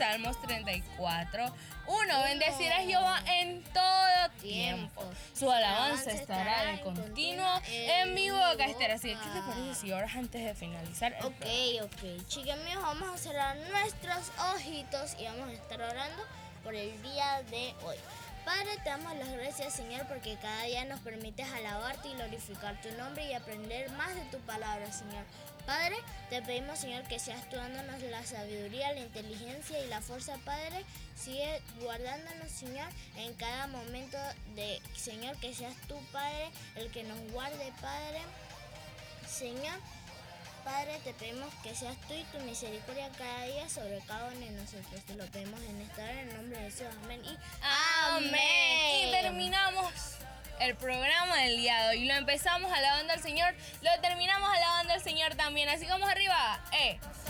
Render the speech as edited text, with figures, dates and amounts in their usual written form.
Salmos 34:1. Bendecirá a Jehová en todo tiempo. Su alabanza estará de continuo en mi boca. Esther, así que, ¿qué te parece si ahora antes de finalizar? Ok. Chicos míos, vamos a cerrar nuestros ojitos y vamos a estar orando por el día de hoy. Padre, te damos las gracias, Señor, porque cada día nos permites alabarte y glorificar tu nombre y aprender más de tu palabra, Señor. Padre, te pedimos, Señor, que seas tú dándonos la sabiduría, la inteligencia y la fuerza, Padre. Sigue guardándonos, Señor, en cada momento Señor, que seas tú, Padre, el que nos guarde, Padre. Señor, Padre, te pedimos que seas tú y tu misericordia cada día sobre cada uno de nosotros. Te lo pedimos en esta hora, en el nombre de Jesús. Amén y amén. Y terminamos el programa del día de hoy. Lo empezamos alabando al Señor, lo terminamos alabando al Señor también. Así como arriba,